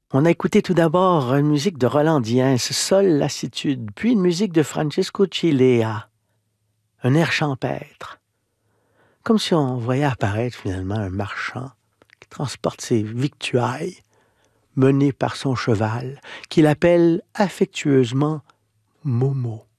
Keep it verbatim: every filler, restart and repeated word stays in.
On a écouté tout d'abord une musique de Roland Diens, Sol lassitude, puis une musique de Francesco Cilea, un air champêtre. Comme si on voyait apparaître finalement un marchand qui transporte ses victuailles, mené par son cheval, qu'il appelle affectueusement Momo.